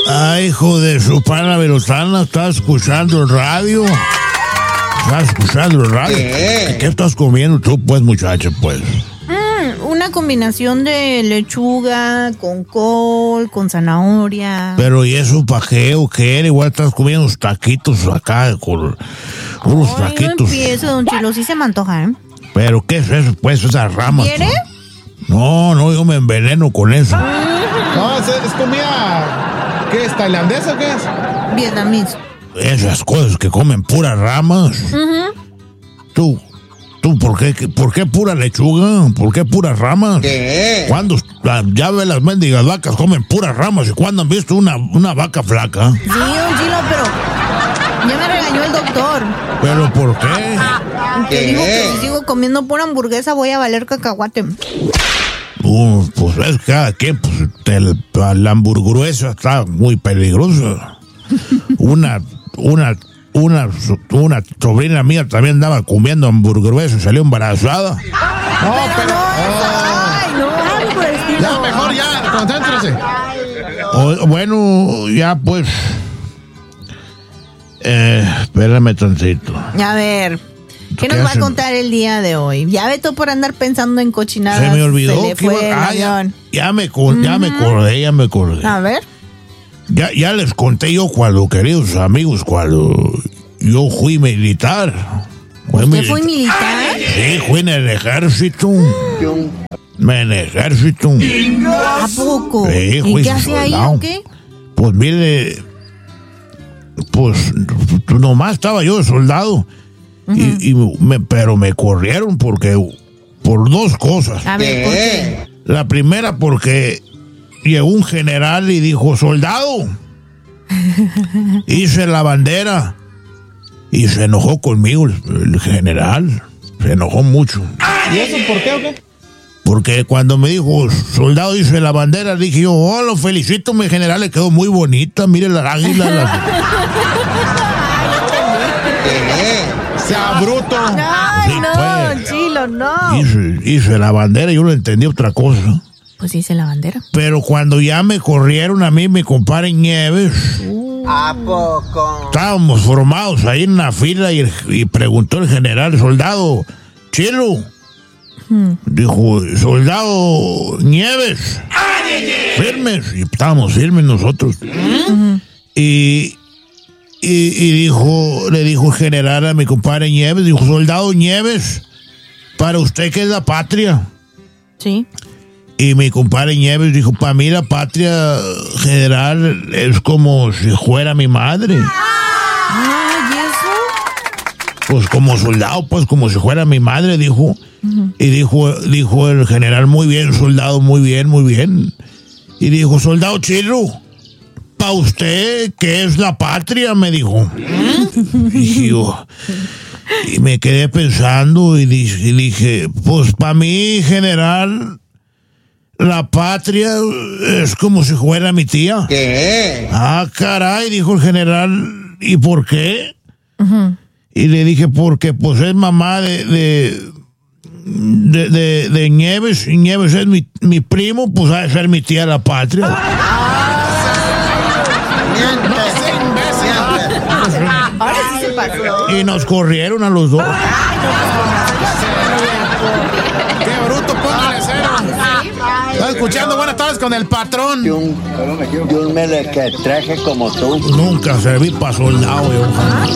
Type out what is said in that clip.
Ay, hijo de su pana Verosana, ¿estás escuchando el radio? ¿Estás escuchando el radio? ¿Qué estás comiendo tú, pues, muchacha, pues? Una combinación de lechuga con col, con zanahoria. Pero, ¿y eso para qué o qué? Igual estás comiendo unos taquitos acá, con unos taquitos. No empiezo, don Chilo, sí se me antoja, ¿eh? Pero, ¿qué es eso, pues, esas ramas? ¿Quiere? No, yo me enveneno con eso. No, es comida... ¿Qué es? ¿Tailandesa o qué es? Vietnamés. Esas cosas que comen puras ramas. Tú, ¿por qué pura lechuga? ¿Por qué puras ramas? ¿Qué? ¿Cuándo? Ya ves, las mendigas vacas comen puras ramas. ¿Y cuándo han visto una vaca flaca? Sí, don Chilo, pero ya me regañó el doctor. ¿Pero por qué? Que dijo que si sigo comiendo pura hamburguesa voy a valer cacahuate. Pues es cada quien, pues la hamburguesa está muy peligrosa. Una sobrina mía también andaba comiendo hamburguesa y salió embarazada. Ya, mejor ya, concéntrese. Bueno, ya pues. Espérame tantito. A ver, ¿qué nos va a contar el día de hoy? Ya ve todo por andar pensando en cochinadas. Se me olvidó. Se le fue el avión. Ya me acordé. A ver. Ya les conté yo queridos amigos, cuando yo fui militar. ¿Usted fue militar? Sí, fui en el ejército. En el ejército. ¿A poco? Sí, ¿Y qué hacía ahí o qué? Pues mire, pues nomás estaba yo de soldado. Pero me corrieron por dos cosas. A ver, ¿por qué? La primera porque llegó un general y dijo, soldado, hice la bandera. Y se enojó conmigo el general. Se enojó mucho. ¿Y eso por qué o qué? Porque cuando me dijo, soldado, hice la bandera, dije yo, oh, lo felicito, mi general, le quedó muy bonita. Mire las águilas. ¡Sea bruto! Ay, Sí, no, pues. Chilo, no. Hice la bandera, yo no entendí otra cosa. Pues hice la bandera. Pero cuando ya me corrieron a mí, mi compadre Nieves, ¿A poco? estábamos formados ahí en la fila y preguntó el general, soldado, Chilo, dijo, soldado Nieves, firmes, y estábamos firmes nosotros. Y le dijo el general a mi compadre Nieves, dijo, soldado Nieves, ¿para usted qué es la patria? Sí. Y mi compadre Nieves dijo, para mí la patria, general, es como si fuera mi madre. ¿Y eso? Pues como soldado, pues como si fuera mi madre, dijo. Y dijo el general, muy bien, soldado, muy bien, muy bien. Y dijo, soldado Chilo, ¿para usted qué es la patria? Me dijo. Y me quedé pensando y dije, pues para mí, general, la patria es como si fuera mi tía. ¿Qué? Ah, caray, dijo el general, ¿y por qué? Y le dije, porque pues es mamá de Nieves, y Nieves es mi primo, pues ha de ser mi tía la patria. Ahora sí se pasó. Y nos corrieron a los dos. ¡Qué bruto! ¡Póngale cero! ¿Estás escuchando? Buenas tardes con el patrón. Yo un merequetraje como tú. Nunca serví para soldado, yo.